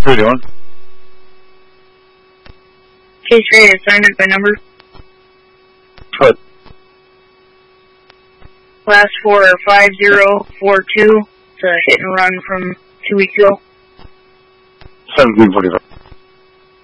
doing? Case ready assignment by number. What? Last 4 are 5042. It's a hit and run from 2 weeks ago. 1745.